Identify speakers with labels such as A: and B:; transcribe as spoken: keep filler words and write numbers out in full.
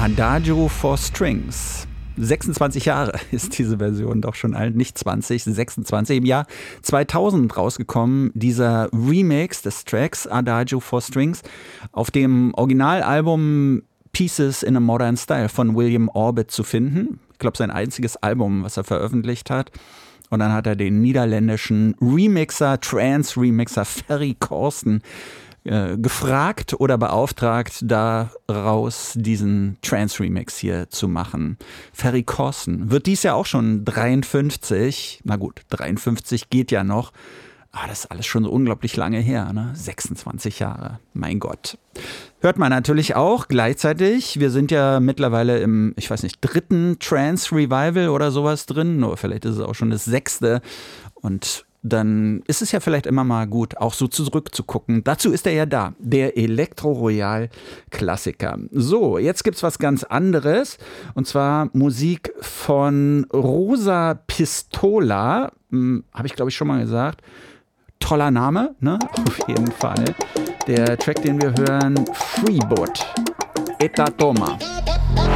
A: Adagio for Strings. sechsundzwanzig Jahre ist diese Version doch schon alt, nicht zwanzig, sechsundzwanzig. Im Jahr zweitausend rausgekommen, dieser Remix des Tracks Adagio for Strings auf dem Originalalbum Pieces in a Modern Style von William Orbit zu finden. Ich glaube, sein einziges Album, was er veröffentlicht hat. Und dann hat er den niederländischen Remixer, Trance-Remixer Ferry Corsten äh, gefragt oder beauftragt, daraus diesen Trance-Remix hier zu machen. Ferry Corsten wird dies Jahr auch schon dreiundfünfzig. Na gut, dreiundfünfzig geht ja noch. Aber das ist alles schon so unglaublich lange her, ne? sechsundzwanzig Jahre, mein Gott. Hört man natürlich auch gleichzeitig, wir sind ja mittlerweile im, ich weiß nicht, dritten Trance-Revival oder sowas drin, oder vielleicht ist es auch schon das sechste. Und dann ist es ja vielleicht immer mal gut, auch so zurückzugucken. Dazu ist er ja da, der Elektro-Royal-Klassiker. So, jetzt gibt's was ganz anderes, und zwar Musik von Rosa Pistola, hm, habe ich glaube ich schon mal gesagt. Toller Name, ne? Auf jeden Fall. Der Track, den wir hören, Freeboot. Eta Toma.